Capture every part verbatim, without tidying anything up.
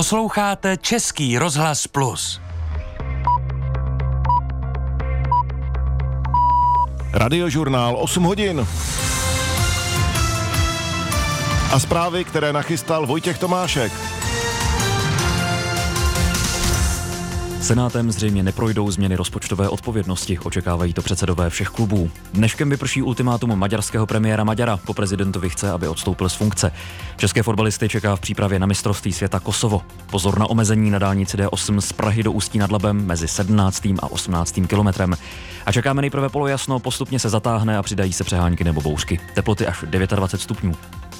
Posloucháte Český rozhlas Plus. Radiožurnál osm hodin. A zprávy, které nachystal Vojtěch Tomášek. Senátem zřejmě neprojdou změny rozpočtové odpovědnosti, očekávají to předsedové všech klubů. Dneškem vyprší ultimátum maďarského premiéra Maďara, po prezidentovi chce, aby odstoupil z funkce. České fotbalisty čeká v přípravě na mistrovství světa Kosovo. Pozor na omezení na dálnici D osm z Prahy do Ústí nad Labem mezi sedmnáctým a osmnáctým kilometrem. A čekáme nejprve polojasno, postupně se zatáhne a přidají se přehánky nebo bouřky. Teploty až dvacet devět stupňů.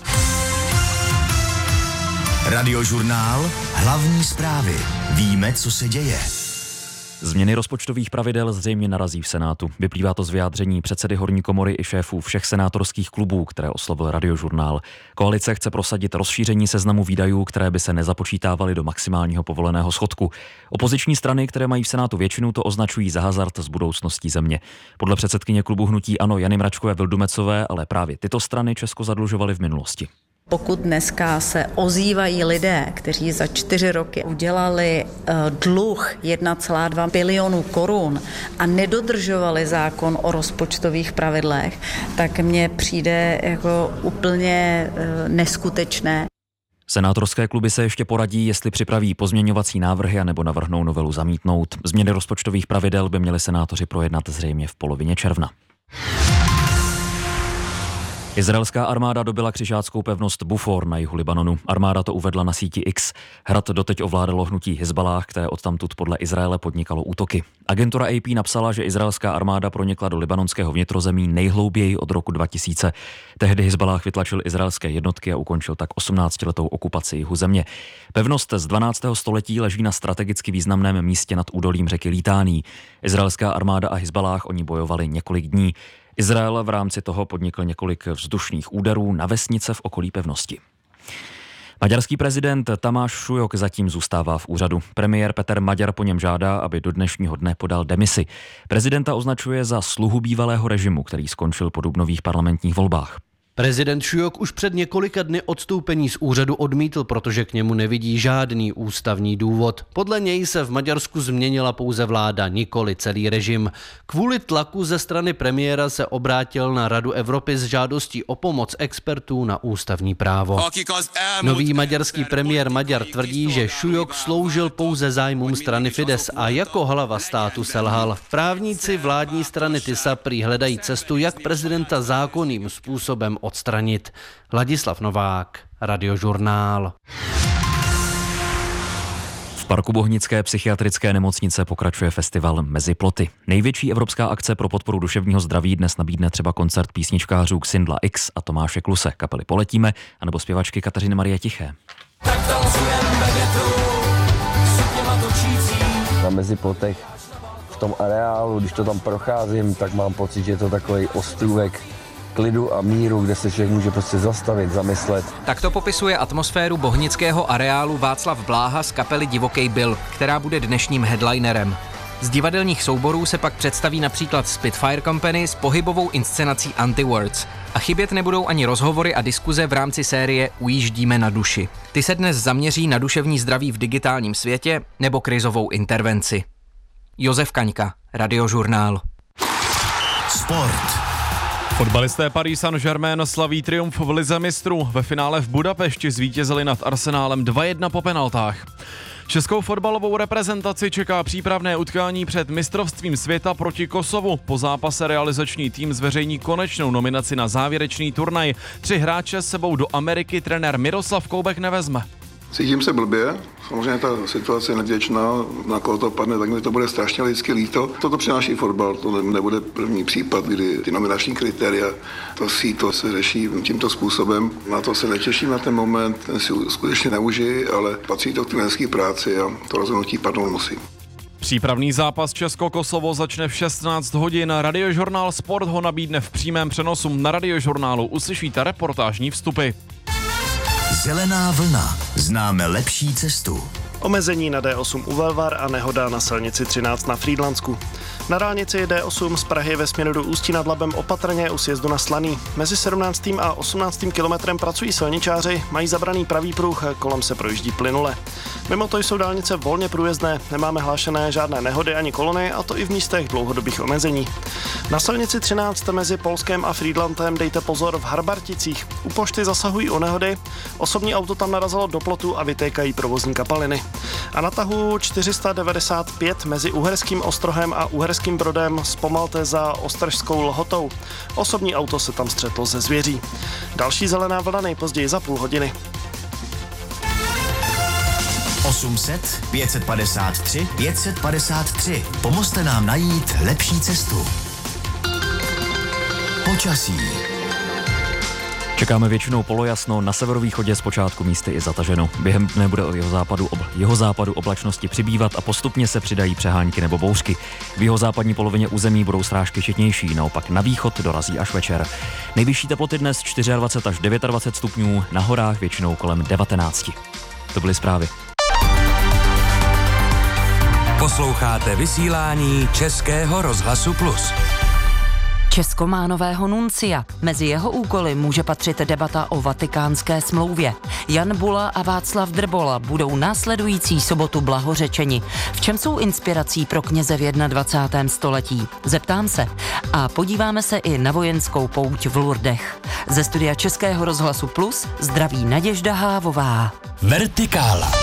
Radiožurnál, hlavní zprávy. Víme, co se děje. Změny rozpočtových pravidel zřejmě narazí v Senátu. Vyplývá to z vyjádření předsedy horní komory i šéfů všech senátorských klubů, které oslovil Radiožurnál. Koalice chce prosadit rozšíření seznamu výdajů, které by se nezapočítávaly do maximálního povoleného schodku. Opoziční strany, které mají v Senátu většinu, to označují za hazard s budoucností země. Podle předsedkyně klubu hnutí ANO Jany Mračkové Vildumecové, ale právě tyto strany Česko zadlužovaly v minulosti. Pokud dneska se ozývají lidé, kteří za čtyři roky udělali uh, dluh jedna celá dva bilionu korun a nedodržovali zákon o rozpočtových pravidlech, tak mně přijde jako úplně uh, neskutečné. Senátorské kluby se ještě poradí, jestli připraví pozměňovací návrhy a nebo navrhnou novelu zamítnout. Změny rozpočtových pravidel by měli senátoři projednat zřejmě v polovině června. Izraelská armáda dobyla křižáckou pevnost Bufor na jihu Libanonu. Armáda to uvedla na síti X. Hrad doteď ovládalo hnutí Hizballáh, které odtamtud podle Izraele podnikalo útoky. Agentura A P napsala, že izraelská armáda pronikla do libanonského vnitrozemí nejhlouběji od roku dva tisíce. Tehdy Hizballáh vytlačil izraelské jednotky a ukončil tak osmnáctiletou okupaci jihu země. Pevnost z dvanáctého století leží na strategicky významném místě nad údolím řeky Lítáný. Izraelská armáda a Hizballáh o ní bojovali několik dní. Izrael v rámci toho podnikl několik vzdušných úderů na vesnice v okolí pevnosti. Maďarský prezident Tamáš Šujok zatím zůstává v úřadu. Premiér Peter Maďar po něm žádá, aby do dnešního dne podal demisi. Prezidenta označuje za sluhu bývalého režimu, který skončil po dubnových parlamentních volbách. Prezident Šujok už před několika dny odstoupení z úřadu odmítl, protože k němu nevidí žádný ústavní důvod. Podle něj se v Maďarsku změnila pouze vláda, nikoli celý režim. Kvůli tlaku ze strany premiéra se obrátil na Radu Evropy s žádostí o pomoc expertů na ústavní právo. Nový maďarský premiér Maďar tvrdí, že Šujok sloužil pouze zájmům strany Fidesz a jako hlava státu selhal. Právníci vládní strany Tisa prý hledají cestu, jak prezidenta zákonným způsobem odstranit. Ladislav Novák, Radiožurnál. V parku Bohnické psychiatrické nemocnice pokračuje festival Mezi ploty. Největší evropská akce pro podporu duševního zdraví dnes nabídne třeba koncert písničkářů Xindla X a Tomáše Kluse, kapely Poletíme, anebo zpěvačky Kateřiny Marie Tiché. Tak tancujeme větru, sukněma točící. Na Mezi plotech v tom areálu, když to tam procházím, tak mám pocit, že je to takový ostrůvek klidu a míru, kde se člověk může prostě zastavit, zamyslet. Tak to popisuje atmosféru bohnického areálu Václav Bláha z kapely Divokej Bill, která bude dnešním headlinerem. Z divadelních souborů se pak představí například Spitfire Company s pohybovou inscenací Anti-Words. A chybět nebudou ani rozhovory a diskuze v rámci série Ujíždíme na duši. Ty se dnes zaměří na duševní zdraví v digitálním světě nebo krizovou intervenci. Josef Kaňka, Radiožurnál. Sport. Fotbalisté Paris Saint-Germain slaví triumf v lize mistrů. Ve finále v Budapešti zvítězili nad Arsenálem dva jedna po penaltách. Českou fotbalovou reprezentaci čeká přípravné utkání před mistrovstvím světa proti Kosovu. Po zápase realizační tým zveřejní konečnou nominaci na závěrečný turnaj. Tři hráče s sebou do Ameriky trenér Miroslav Koubek nevezme. Cítím se blbě, samozřejmě ta situace je nevděčná, na koho to padne, tak mi to bude strašně lidsky líto. Toto přináší fotbal, to nebude první případ, kdy ty nominační kritéria, to síto se řeší tímto způsobem. Na to se netěším na ten moment, ten si skutečně neužiji, ale patří to k trenerské práci a to rozhodnutí padnout musí. Přípravný zápas Česko-Kosovo začne v šestnáct hodin. Radiožurnál Sport ho nabídne v přímém přenosu. Na Radiožurnálu uslyšíte reportážní vstupy. Zelená vlna. Známe lepší cestu. Omezení na D osm u Velvar a nehoda na silnici třináct na Frýdlansku. Na dálnici D osm z Prahy ve směru do Ústí nad Labem opatrně u sjezdu na Slaný. Mezi sedmnáctým a osmnáctým kilometrem pracují silničáři, mají zabraný pravý pruh, kolem se projíždí plynule. Mimo to jsou dálnice volně průjezdné, nemáme hlášené žádné nehody ani kolony, a to i v místech dlouhodobých omezení. Na silnici třináct mezi Polskem a Frýdlantem dejte pozor v Harbarticích. U pošty zasahují o nehody, osobní auto tam narazilo do plotu a vytékají provozní kapaliny. A na tahu čtyři sta devadesát pět mezi Uherským Ostrohem a Uherským Brodem zpomalte za Ostržskou Lhotou. Osobní auto se tam střetlo ze zvěří. Další zelená vlna nejpozději za půl hodiny. osm set, pět set padesát tři, pět set padesát tři. Pomozte nám najít lepší cestu. Počasí. Čekáme většinou polojasno, na severovýchodě zpočátku místy i zataženo. Během dne bude od jeho západu, ob, jeho západu oblačnosti přibývat a postupně se přidají přehánky nebo bouřky. V jeho západní polovině území budou srážky četnější, naopak na východ dorazí až večer. Nejvyšší teploty dnes dvacet čtyři až dvacet devět stupňů, na horách většinou kolem devatenáct. To byly zprávy. Posloucháte vysílání Českého rozhlasu Plus. Česko má nového nuncia. Mezi jeho úkoly může patřit debata o vatikánské smlouvě. Jan Bula a Václav Drbola budou následující sobotu blahořečeni. V čem jsou inspirací pro kněze v dvacátém prvním století? Zeptám se. A podíváme se i na vojenskou pouť v Lourdech. Ze studia Českého rozhlasu Plus zdraví Naděžda Hávová. Vertikála.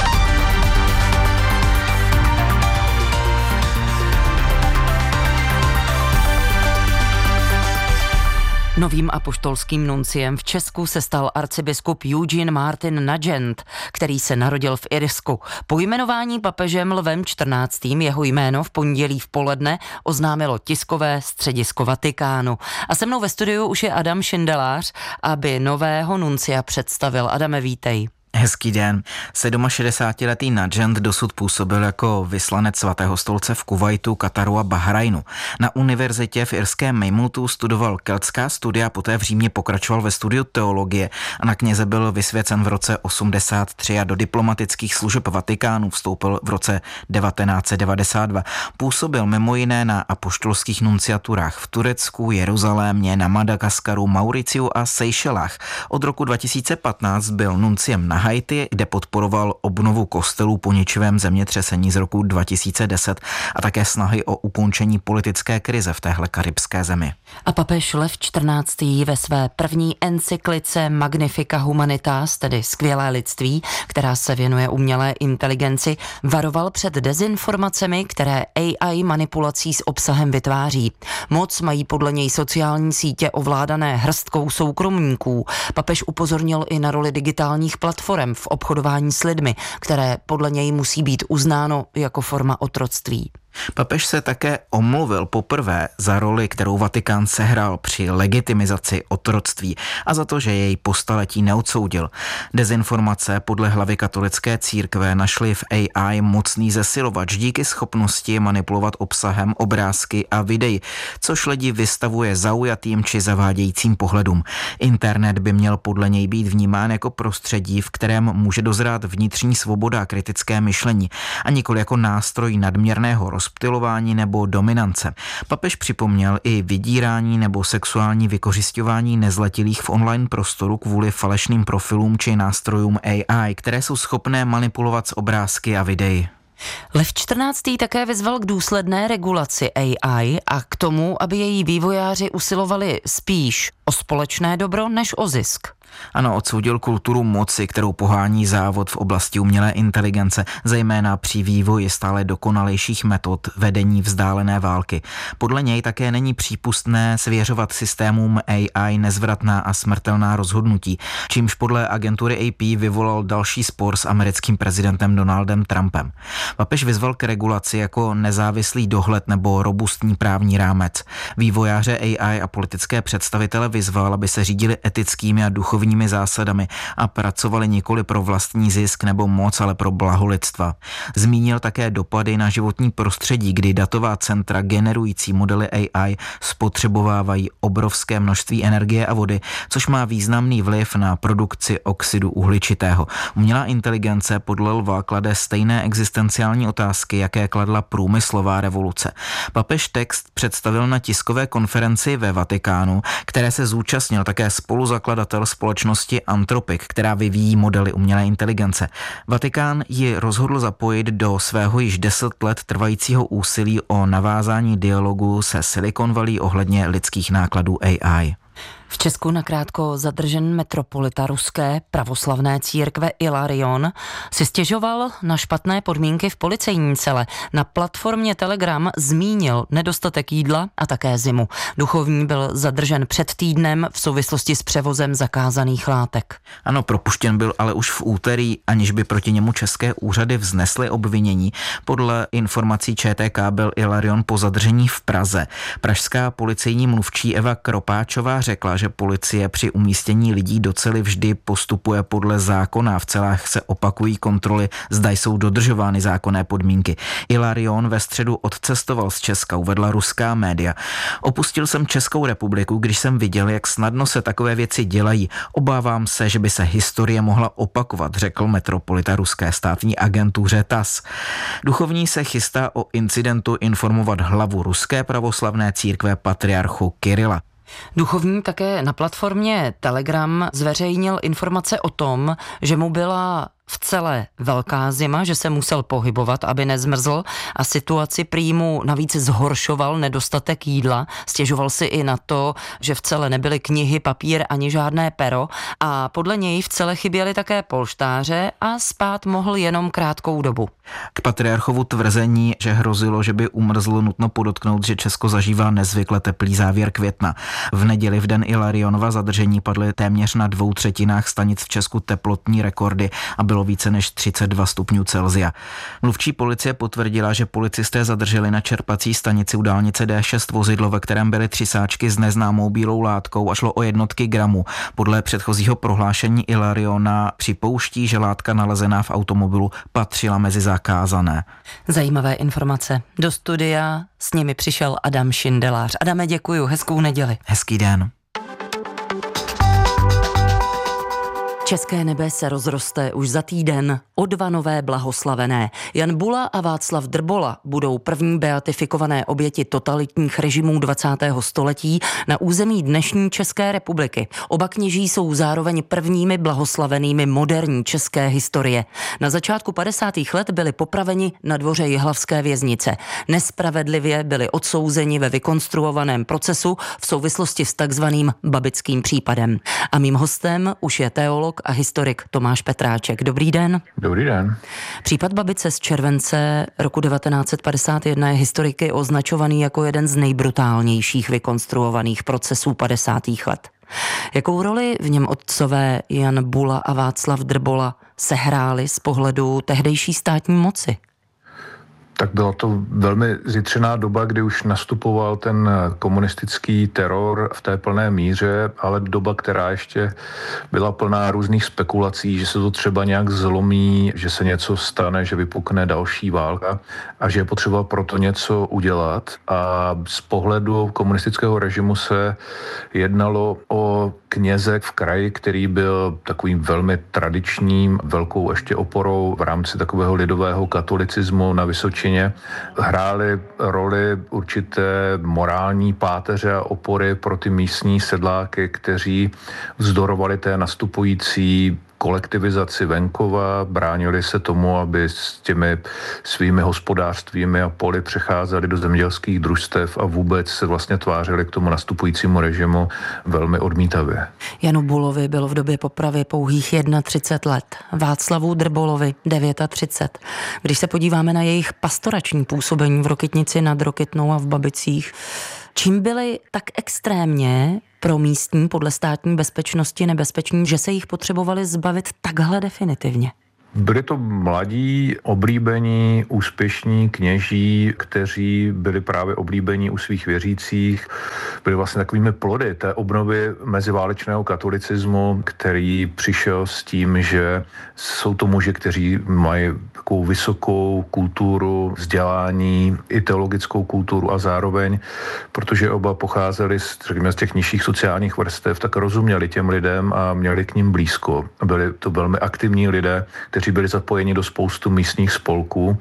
Novým apoštolským nunciem v Česku se stal arcibiskup Eugene Martin Nugent, který se narodil v Irsku. Po jmenování papežem Lvem čtrnáctým jeho jméno v pondělí v poledne oznámilo tiskové středisko Vatikánu. A se mnou ve studiu už je Adam Šindelář, aby nového nuncia představil. Adame, vítej. Hezký den. šedesátisedmiletý Nugent dosud působil jako vyslanec svatého stolce v Kuvajtu, Kataru a Bahrajnu. Na univerzitě v irském Mejmutu studoval keltská studia, poté v Římě pokračoval ve studiu teologie a na kněze byl vysvěcen v roce osmdesát tři a do diplomatických služeb Vatikánu vstoupil v roce devatenáct set devadesát dva. Působil mimo jiné na apoštolských nunciaturách v Turecku, Jeruzalémě, na Madagaskaru, Mauriciu a Seychelách. Od roku dva tisíce patnáct byl nunciem na Haiti, kde podporoval obnovu kostelů po ničivém zemětřesení z roku dva tisíce deset a také snahy o ukončení politické krize v téhle karibské zemi. A papež Lev čtrnáctý ve své první encyklice Magnifica Humanitas, tedy skvělé lidství, která se věnuje umělé inteligenci, varoval před dezinformacemi, které A I manipulací s obsahem vytváří. Moc mají podle něj sociální sítě ovládané hrstkou soukromníků. Papež upozornil i na roli digitálních platform v obchodování s lidmi, které podle něj musí být uznáno jako forma otroctví. Papež se také omluvil poprvé za roli, kterou Vatikán sehrál při legitimizaci otroctví a za to, že jej po staletí neodsoudil. Dezinformace podle hlavy katolické církve našly v A I mocný zesilovač díky schopnosti manipulovat obsahem obrázky a videí, což lidi vystavuje zaujatým či zavádějícím pohledům. Internet by měl podle něj být vnímán jako prostředí, v kterém může dozrát vnitřní svoboda a kritické myšlení a nikoli jako nástroj nadměrného rozptylování nebo dominance. Papež připomněl i vydírání nebo sexuální vykořisťování nezletilých v online prostoru kvůli falešným profilům či nástrojům A I, které jsou schopné manipulovat s obrázky a videí. Lev čtrnáctý také vyzval k důsledné regulaci A I a k tomu, aby její vývojáři usilovali spíš o společné dobro než o zisk. Ano, odsoudil kulturu moci, kterou pohání závod v oblasti umělé inteligence, zejména při vývoji stále dokonalejších metod vedení vzdálené války. Podle něj také není přípustné svěřovat systémům A I nezvratná a smrtelná rozhodnutí, čímž podle agentury A P vyvolal další spor s americkým prezidentem Donaldem Trumpem. Papež vyzval k regulaci jako nezávislý dohled nebo robustní právní rámec. Vývojáře A I a politické představitele vyzval, aby se řídili etickými a duchovními duchovními zásadami a pracovali nikoli pro vlastní zisk nebo moc, ale pro blaho lidstva. Zmínil také dopady na životní prostředí, kdy datová centra generující modely A I spotřebovávají obrovské množství energie a vody, což má významný vliv na produkci oxidu uhličitého. Umělá inteligence podle Lva klade stejné existenciální otázky, jaké kladla průmyslová revoluce. Papež text představil na tiskové konferenci ve Vatikánu, které se zúčastnil také spoluzakladatel společnosti Anthropic, která vyvíjí modely umělé inteligence. Vatikán ji rozhodl zapojit do svého již deset let trvajícího úsilí o navázání dialogu se Silicon Valley ohledně lidských nákladů A I. V Česku nakrátko zadržen metropolita ruské pravoslavné církve Ilarion si stěžoval na špatné podmínky v policejní cele. Na platformě Telegram zmínil nedostatek jídla a také zimu. Duchovní byl zadržen před týdnem v souvislosti s převozem zakázaných látek. Ano, propuštěn byl ale už v úterý, aniž by proti němu české úřady vznesly obvinění. Podle informací Č T K byl Ilarion po zadržení v Praze. Pražská policejní mluvčí Eva Kropáčová řekla, že policie při umístění lidí do cely vždy postupuje podle zákona. V celách se opakují kontroly, zda jsou dodržovány zákonné podmínky. Ilarion ve středu odcestoval z Česka, uvedla ruská média. Opustil jsem Českou republiku, když jsem viděl, jak snadno se takové věci dělají. Obávám se, že by se historie mohla opakovat, řekl metropolita ruské státní agentuře T A S. Duchovní se chystá o incidentu informovat hlavu ruské pravoslavné církve patriarchu Kirila. Duchovní také na platformě Telegram zveřejnil informace o tom, že mu byla v celé velká zima, že se musel pohybovat, aby nezmrzl a situaci prý mu navíc zhoršoval nedostatek jídla. Stěžoval si i na to, že v celé nebyly knihy, papír ani žádné pero a podle něj v celé chyběly také polštáře a spát mohl jenom krátkou dobu. K patriarchovu tvrzení, že hrozilo, že by umrzl, nutno podotknout, že Česko zažívá nezvykle teplý závěr května. V neděli v den Ilarionova zadržení padly téměř na dvou třetinách stanic v Česku teplotní rekordy a bylo více než třicet dva stupňů Celsia. Mluvčí policie potvrdila, že policisté zadrželi na čerpací stanici u dálnice D šest vozidlo, ve kterém byly tři sáčky s neznámou bílou látkou a šlo o jednotky gramů. Podle předchozího prohlášení Ilariona připouští, že látka nalezená v automobilu patřila mezi zakázané. Zajímavé informace. Do studia s nimi přišel Adam Šindelář. Adame, děkuju, hezkou neděli. Hezký den. České nebe se rozroste už za týden o dva nové blahoslavené. Jan Bula a Václav Drbola budou první beatifikované oběti totalitních režimů dvacátého století na území dnešní České republiky. Oba kněží jsou zároveň prvními blahoslavenými moderní české historie. Na začátku padesátých let byli popraveni na dvoře jihlavské věznice. Nespravedlivě byli odsouzeni ve vykonstruovaném procesu v souvislosti s takzvaným babickým případem. A mým hostem už je teolog a historik Tomáš Petráček. Dobrý den. Dobrý den. Případ Babice z července roku devatenáct set padesát jedna je historiky označovaný jako jeden z nejbrutálnějších vykonstruovaných procesů padesátých let. Jakou roli v něm otcové Jan Bula a Václav Drbola sehráli z pohledu tehdejší státní moci? Tak byla to velmi zjitřená doba, kdy už nastupoval ten komunistický teror v té plné míře, ale doba, která ještě byla plná různých spekulací, že se to třeba nějak zlomí, že se něco stane, že vypukne další válka a že je potřeba proto něco udělat. A z pohledu komunistického režimu se jednalo o kněze v kraji, který byl takovým velmi tradičním, velkou ještě oporou v rámci takového lidového katolicismu na Vysočině. Hrály roli určité morální páteře a opory pro ty místní sedláky, kteří vzdorovali té nastupující kolektivizaci venkova, bránili se tomu, aby s těmi svými hospodářstvími a poli přecházeli do zemědělských družstev a vůbec se vlastně tvářili k tomu nastupujícímu režimu velmi odmítavě. Janu Bulovi bylo v době popravy pouhých třicet jedna let, Václavu Drbolovi třicet devět. Když se podíváme na jejich pastorační působení v Rokytnici nad Rokytnou a v Babicích, čím byli tak extrémně pro místní podle státní bezpečnosti nebezpeční, že se jich potřebovali zbavit takhle definitivně? Byli to mladí, oblíbení, úspěšní kněží, kteří byli právě oblíbení u svých věřících, byli vlastně takovými plody té obnovy meziválečného katolicismu, který přišel s tím, že jsou to muži, kteří mají takovou vysokou kulturu, vzdělání, i teologickou kulturu a zároveň, protože oba pocházeli z, řekněme, z těch nižších sociálních vrstev, tak rozuměli těm lidem a měli k nim blízko. Byli to velmi aktivní lidé, kteří byli zapojeni do spoustu místních spolků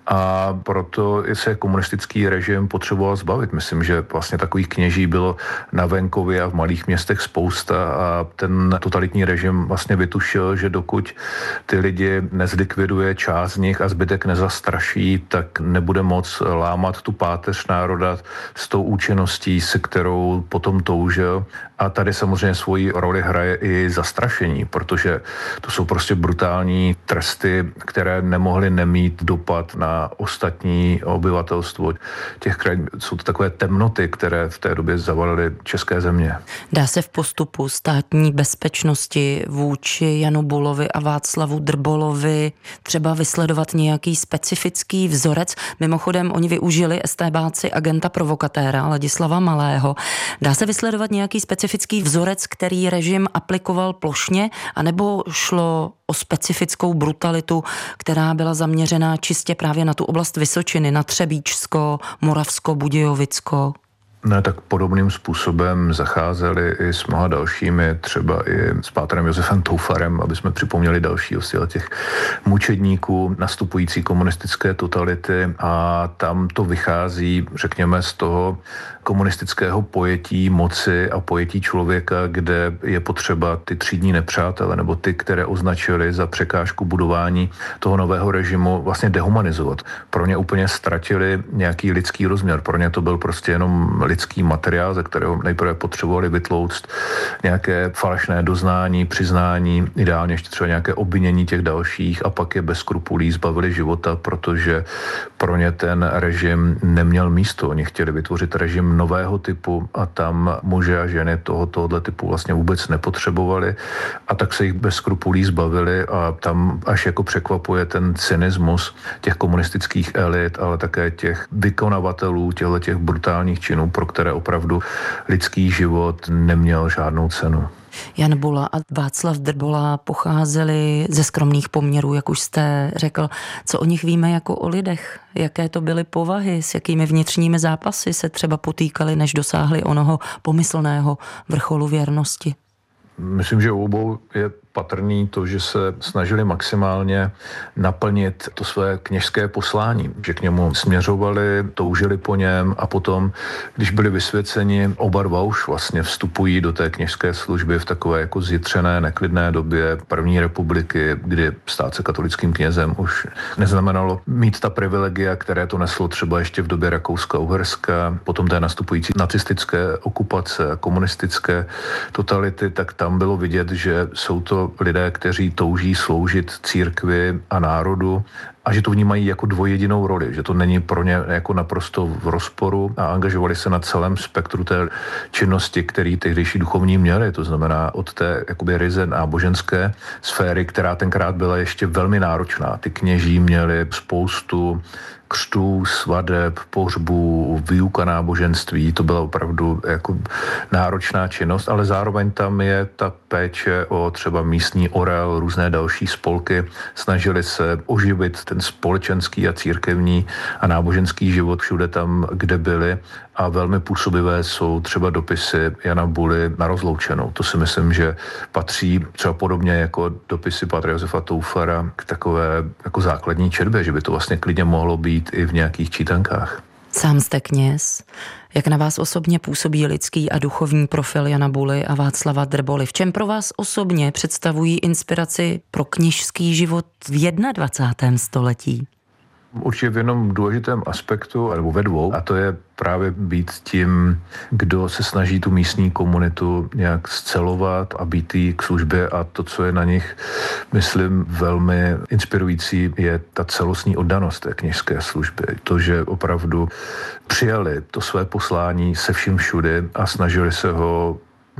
a proto se komunistický režim potřeboval zbavit. Myslím, že vlastně takových kněží bylo na venkově a v malých městech spousta a ten totalitní režim vlastně vytušil, že dokud ty lidi nezlikviduje část z nich a zbytek nezastraší, tak nebude moc lámat tu páteř národa s tou účinností, se kterou potom toužil. A tady samozřejmě svoji roli hraje i zastrašení, protože to jsou prostě brutální tresty, které nemohly nemít dopad na ostatní obyvatelstvo těch krajin. Jsou to takové temnoty, které v té době zavalily české země. Dá se v postupu státní bezpečnosti vůči Janu Bulovi a Václavu Drbolovi třeba vysledovat nějaký specifický vzorec? Mimochodem, oni využili estébáci agenta provokatéra Ladislava Malého. Dá se vysledovat nějaký specifický vzorec, který režim aplikoval plošně, anebo šlo o specifickou brutalitu, která byla zaměřená čistě právě na tu oblast Vysočiny, na Třebíčsko, Moravsko, Budějovicko? Ne, tak podobným způsobem zacházeli i s mnoha dalšími, třeba i s pátrem Josefem Toufarem, aby jsme připomněli další z těch mučedníků nastupující komunistické totality a tam to vychází, řekněme, z toho komunistického pojetí moci a pojetí člověka, kde je potřeba ty třídní nepřátele nebo ty, které označili za překážku budování toho nového režimu, vlastně dehumanizovat. Pro ně úplně ztratili nějaký lidský rozměr. Pro ně to byl prostě jenom lidský materiál, ze kterého nejprve potřebovali vytlouct nějaké falešné doznání, přiznání, ideálně ještě třeba nějaké obvinění těch dalších a pak je bez skrupulí zbavili života, protože pro ně ten režim neměl místo. Oni chtěli vytvořit režim nového typu a tam muže a ženy toho, tohoto typu vlastně vůbec nepotřebovali a tak se jich bez skrupulí zbavili a tam až jako překvapuje ten cynismus těch komunistických elit, ale také těch vykonavatelů těchto těch brutálních činů, pro které opravdu lidský život neměl žádnou cenu. Jan Bula a Václav Drbola pocházeli ze skromných poměrů, jak už jste řekl. Co o nich víme jako o lidech? Jaké to byly povahy? S jakými vnitřními zápasy se třeba potýkali, než dosáhli onoho pomyslného vrcholu věrnosti? Myslím, že u obou je patrný to, že se snažili maximálně naplnit to své kněžské poslání, že k němu směřovali, toužili po něm a potom, když byli vysvěceni, oba dva už vlastně vstupují do té kněžské služby v takové jako zjitřené, neklidné době první republiky, kdy stát se katolickým knězem už neznamenalo mít ta privilegia, které to neslo třeba ještě v době Rakouska-Uherska, potom té nastupující nacistické okupace, komunistické totality, tak tam bylo vidět, že jsou to lidé, kteří touží sloužit církvi a národu a že to vnímají jako dvojjedinou roli, že to není pro ně jako naprosto v rozporu a angažovali se na celém spektru té činnosti, který tehdejší duchovní měli, to znamená od té jakoby ryze náboženské sféry, která tenkrát byla ještě velmi náročná. Ty kněží měli spoustu křtů, svadeb, pohřbů, výuka náboženství, to byla opravdu jako náročná činnost, ale zároveň tam je ta péče o třeba místní orel, různé další spolky, snažili se oživit ten společenský a církevní a náboženský život všude tam, kde byli a velmi působivé jsou třeba dopisy Jana Buly na rozloučenou. To si myslím, že patří třeba podobně jako dopisy pátra Josefa Toufara k takové jako základní četbě, že by to vlastně klidně mohlo být i v nějakých čítankách. Sám jste kněz. Jak na vás osobně působí lidský a duchovní profil Jana Buly a Václava Drboly? V čem pro vás osobně představují inspiraci pro kněžský život v dvacátém prvním století? Určitě v jednom důležitém aspektu, nebo ve dvou, a to je právě být tím, kdo se snaží tu místní komunitu nějak scelovat a být jí k službě a to, co je na nich, myslím, velmi inspirující, je ta celostní oddanost té kněžské služby. To, že opravdu přijali to své poslání se vším všudy a snažili se ho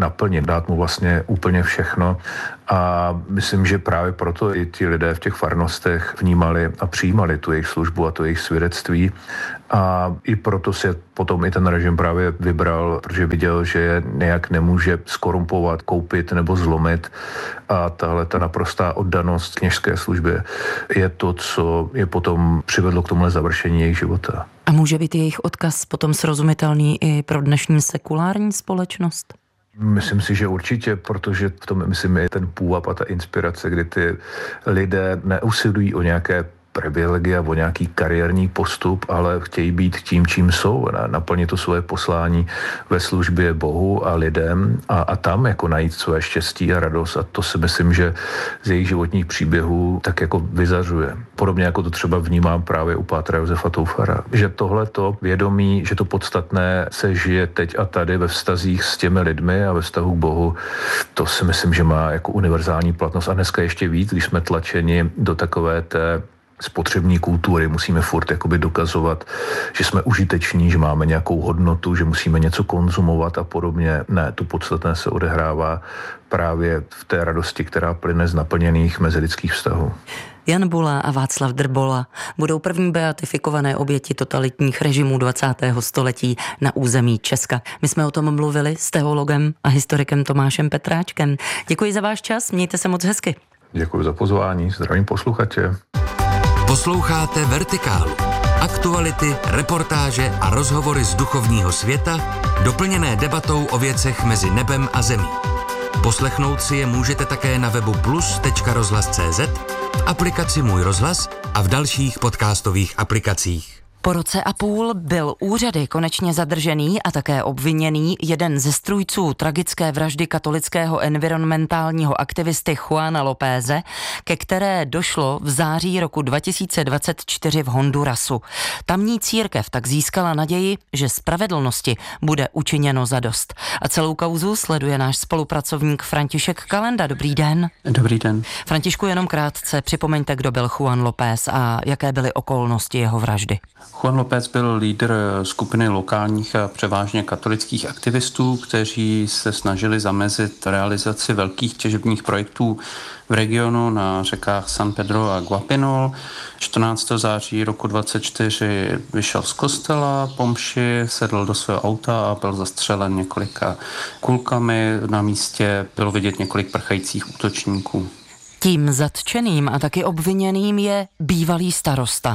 naplnit, dát mu vlastně úplně všechno. A myslím, že právě proto i ti lidé v těch farnostech vnímali a přijímali tu jejich službu a to jejich svědectví. A i proto si potom i ten režim právě vybral, protože viděl, že je nějak nemůže skorumpovat, koupit nebo zlomit. A tahle ta naprostá oddanost kněžské službě je to, co je potom přivedlo k tomuhle završení jejich života. A může být jejich odkaz potom srozumitelný i pro dnešní sekulární společnost? Myslím si, že určitě, protože v tom, myslím, je ten půvab a ta inspirace, kdy ty lidé neusilují o nějaké privilegia, o nějaký kariérní postup, ale chtějí být tím, čím jsou, naplnit to svoje poslání ve službě Bohu a lidem a, a tam jako najít své štěstí a radost a to si myslím, že z jejich životních příběhů tak jako vyzařuje. Podobně jako to třeba vnímám právě u pátra Josefa Toufara, že tohleto vědomí, že to podstatné se žije teď a tady ve vztazích s těmi lidmi a ve vztahu k Bohu, to si myslím, že má jako univerzální platnost a dneska ještě víc, když jsme tlačeni do takové té spotřební kultury, musíme furt jakoby dokazovat, že jsme užiteční, že máme nějakou hodnotu, že musíme něco konzumovat a podobně. Ne, to podstatné se odehrává právě v té radosti, která plyne z naplněných mezilidských vztahů. Jan Bula a Václav Drbola budou první beatifikované oběti totalitních režimů dvacátého století na území Česka. My jsme o tom mluvili s teologem a historikem Tomášem Petráčkem. Děkuji za váš čas, mějte se moc hezky. Děkuji za pozvání, zdravím posluchače. Posloucháte Vertikálu. Aktuality, reportáže a rozhovory z duchovního světa, doplněné debatou o věcech mezi nebem a zemí. Poslechnout si je můžete také na webu plus tečka rozhlas tečka cé zet, v aplikaci Můj rozhlas a v dalších podcastových aplikacích. Po roce a půl byl úřady konečně zadržený a také obviněný jeden ze strůjců tragické vraždy katolického environmentálního aktivisty Juana Lópeze, ke které došlo v září roku dva tisíce dvacet čtyři v Hondurasu. Tamní církev tak získala naději, že spravedlnosti bude učiněno zadost. A celou kauzu sleduje náš spolupracovník František Kalenda. Dobrý den. Dobrý den. Františku, jenom krátce připomeňte, kdo byl Juan López a jaké byly okolnosti jeho vraždy. Juan López byl lídr skupiny lokálních a převážně katolických aktivistů, kteří se snažili zamezit realizaci velkých těžebních projektů v regionu na řekách San Pedro a Guapinol. čtrnáctého září roku dvacet čtyři vyšel z kostela po mši, sedl do svého auta a byl zastřelen několika kulkami. Na místě bylo vidět několik prchajících útočníků. Tím zatčeným a taky obviněným je bývalý starosta.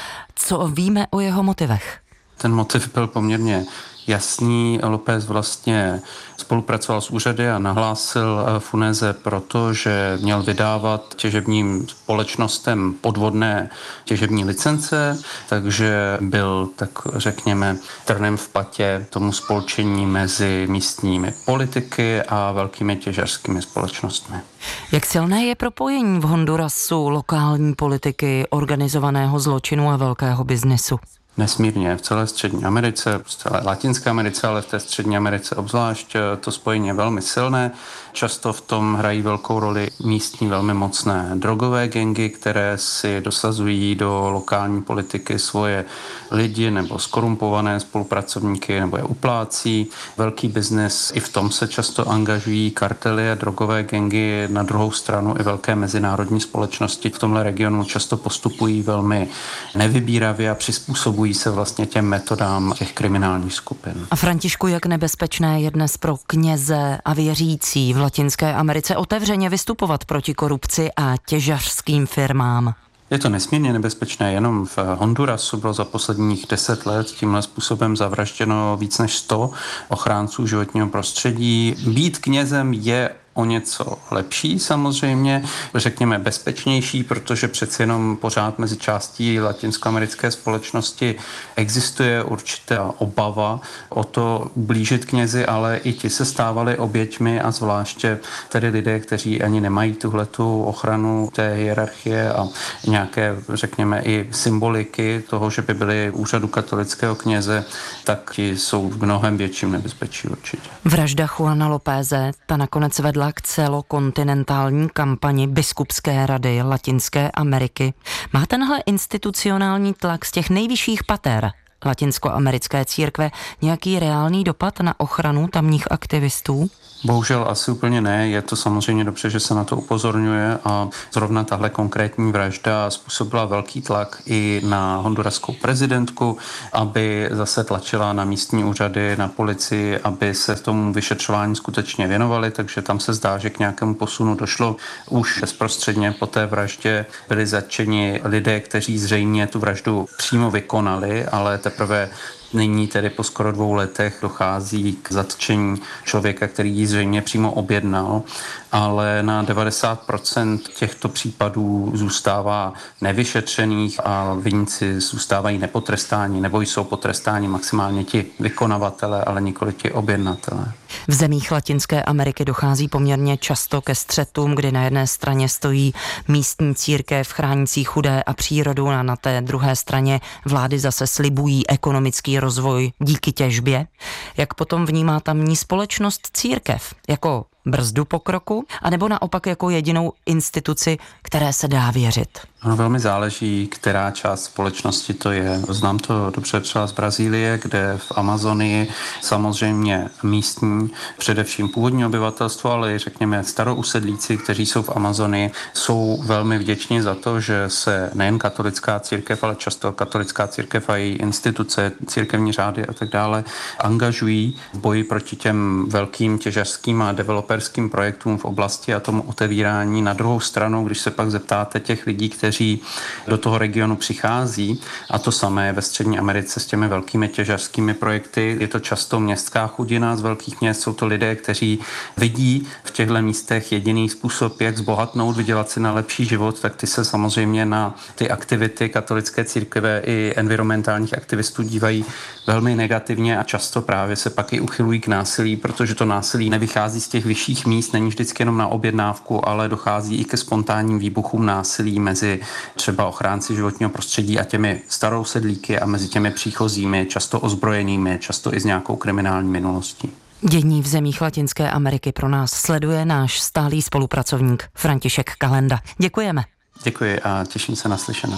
Co víme o jeho motivech? Ten motiv byl poměrně jasný. López vlastně spolupracoval s úřady a nahlásil Funéze proto, že měl vydávat těžebním společnostem podvodné těžební licence, takže byl, tak řekněme, trnem v patě tomu spolčení mezi místními politiky a velkými těžařskými společnostmi. Jak silné je propojení v Hondurasu lokální politiky, organizovaného zločinu a velkého biznesu? Nesmírně v celé Střední Americe, v celé Latinské Americe, ale v té Střední Americe obzvlášť to spojení je velmi silné. Často v tom hrají velkou roli místní velmi mocné drogové gangy, které si dosazují do lokální politiky svoje lidi nebo skorumpované spolupracovníky nebo je uplácí. Velký biznes, i v tom se často angažují kartely a drogové gangy. Na druhou stranu i velké mezinárodní společnosti v tomhle regionu často postupují velmi nevybíravě a přizpůsobují se vlastně těm metodám těch kriminálních skupin. A Františku, jak nebezpečné je dnes pro kněze a věřící v Latinské Americe otevřeně vystupovat proti korupci a těžařským firmám? Je to nesmírně nebezpečné. Jenom v Hondurasu bylo za posledních deset let tímhle způsobem zavražděno víc než sto ochránců životního prostředí. Být knězem je o něco lepší samozřejmě, řekněme bezpečnější, protože přeci jenom pořád mezi částí latinskoamerické společnosti existuje určitá obava o to blížit knězi, ale i ti se stávali oběťmi a zvláště tedy lidé, kteří ani nemají tuhletu ochranu té hierarchie a nějaké, řekněme, i symboliky toho, že by byli úřadu katolického kněze, tak ti jsou v mnohem větším nebezpečí určitě. Vražda Juana Lópeze, ta nakonec vedla k celokontinentální kampani Biskupské rady Latinské Ameriky. Má tenhle institucionální tlak z těch nejvyšších pater latinskoamerické církve nějaký reálný dopad na ochranu tamních aktivistů? Bohužel asi úplně ne, je to samozřejmě dobře, že se na to upozorňuje a zrovna tahle konkrétní vražda způsobila velký tlak i na honduraskou prezidentku, aby zase tlačila na místní úřady, na policii, aby se tomu vyšetřování skutečně věnovali, takže tam se zdá, že k nějakému posunu došlo. Už bezprostředně po té vraždě byli zatčeni lidé, kteří zřejmě tu vraždu přímo vykonali, ale teprve nyní tedy po skoro dvou letech dochází k zatčení člověka, který ji zřejmě přímo objednal, ale na devadesát procent těchto případů zůstává nevyšetřených a viníci zůstávají nepotrestáni nebo jsou potrestáni maximálně ti vykonavatele, ale nikoli ti objednatelé. V zemích Latinské Ameriky dochází poměrně často ke střetům, kdy na jedné straně stojí místní církev chránící chudé a přírodu a na té druhé straně vlády zase slibují ekonomický rozvoj díky těžbě. Jak potom vnímá tamní společnost církev? Jako brzdu pokroku, anebo naopak jako jedinou instituci, které se dá věřit? No, velmi záleží, která část společnosti to je. Znám to dobře třeba z Brazílie, kde v Amazonii samozřejmě místní, především původní obyvatelstvo, ale i řekněme starousedlíci, kteří jsou v Amazonii, jsou velmi vděční za to, že se nejen katolická církev, ale často katolická církev a její instituce, církevní řády a tak dále angažují v boji proti těm velkým těžařským a developerským projektům v oblasti a tomu otevírání. Na druhou stranu, když se pak zeptáte těch lidí, kteří do toho regionu přichází, a to samé je ve Střední Americe s těmi velkými těžařskými projekty. Je to často městská chudina z velkých měst, jsou to lidé, kteří vidí v těchto místech jediný způsob, jak zbohatnout, vydělat si na lepší život, tak ty se samozřejmě na ty aktivity katolické církve i environmentálních aktivistů dívají velmi negativně a často právě se pak i uchylují k násilí, protože to násilí nevychází z těch vyšších míst, není vždycky jenom na objednávku, ale dochází i ke spontánním výbuchům násilí mezi třeba ochránci životního prostředí a těmi starou sedlíky a mezi těmi příchozími, často ozbrojenými, často i s nějakou kriminální minulostí. Dění v zemích Latinské Ameriky pro nás sleduje náš stálý spolupracovník František Kalenda. Děkujeme. Děkuji a těším se na slyšenou.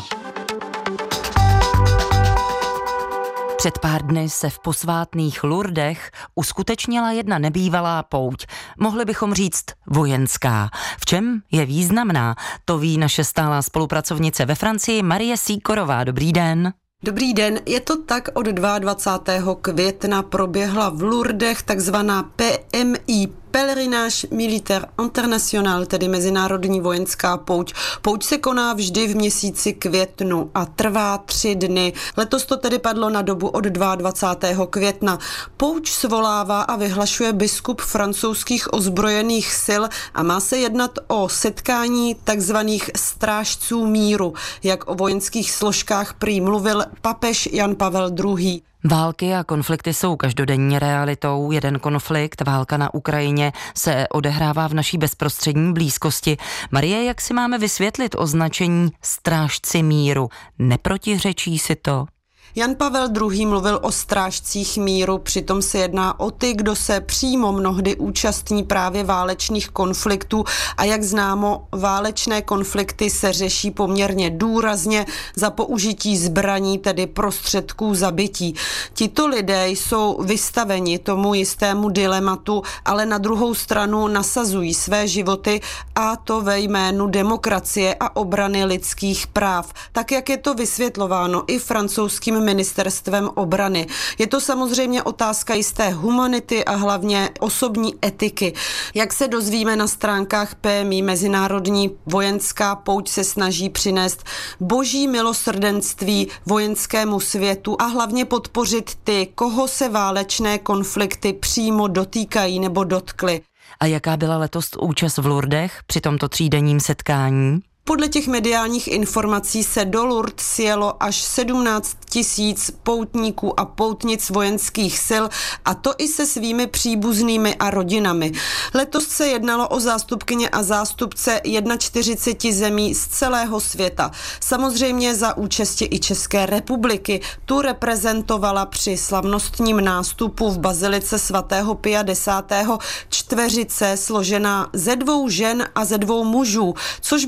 Před pár dny se v posvátných Lourdech uskutečnila jedna nebývalá pouť. Mohli bychom říct vojenská. V čem je významná? To ví naše stálá spolupracovnice ve Francii Marie Sýkorová. Dobrý den. Dobrý den, je to tak, od dvacátého druhého května proběhla v Lourdech takzvaná P M I, Pèlerinage Militaire International, tedy mezinárodní vojenská pouť. Pouť se koná vždy v měsíci květnu a trvá tři dny. Letos to tedy padlo na dobu od dvacátého druhého května. Pouť svolává a vyhlašuje biskup francouzských ozbrojených sil a má se jednat o setkání takzvaných strážců míru, jak o vojenských složkách prý mluvil papež Jan Pavel druhý. Války a konflikty jsou každodenní realitou. Jeden konflikt, válka na Ukrajině, se odehrává v naší bezprostřední blízkosti. Marie, jak si máme vysvětlit označení strážci míru? Neprotiřečí si to? Jan Pavel druhý mluvil o strážcích míru, přitom se jedná o ty, kdo se přímo mnohdy účastní právě válečných konfliktů a jak známo, válečné konflikty se řeší poměrně důrazně za použití zbraní, tedy prostředků zabití. Tito lidé jsou vystaveni tomu jistému dilematu, ale na druhou stranu nasazují své životy, a to ve jménu demokracie a obrany lidských práv, tak jak je to vysvětlováno i francouzským ministerstvem obrany. Je to samozřejmě otázka jisté humanity a hlavně osobní etiky. Jak se dozvíme na stránkách P M I, mezinárodní vojenská pouť se snaží přinést boží milosrdenství vojenskému světu a hlavně podpořit ty, koho se válečné konflikty přímo dotýkají nebo dotkly. A jaká byla letos účast v Lourdech při tomto třídenním setkání? Podle těch mediálních informací se do Lourdes sjelo až sedmnáct tisíc poutníků a poutnic vojenských sil, a to i se svými příbuznými a rodinami. Letos se jednalo o zástupkyně a zástupce čtyřicet jedna zemí z celého světa. Samozřejmě za účasti i České republiky. Tu reprezentovala při slavnostním nástupu v bazilice svatého Pia desátého čtveřice složená ze dvou žen a ze dvou mužů, což bylo unikátní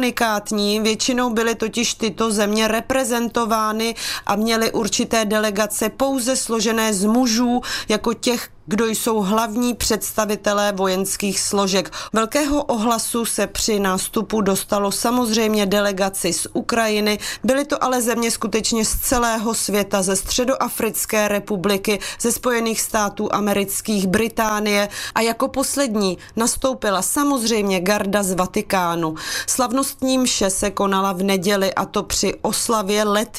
unikátní. Většinou byly totiž tyto země reprezentovány a měly určité delegace pouze složené z mužů, jako těch, kdo jsou hlavní představitelé vojenských složek. Velkého ohlasu se při nástupu dostalo samozřejmě delegaci z Ukrajiny, byly to ale země skutečně z celého světa, ze Středoafrické republiky, ze Spojených států amerických, Británie a jako poslední nastoupila samozřejmě garda z Vatikánu. Slavnostní mše se konala v neděli, a to při oslavě let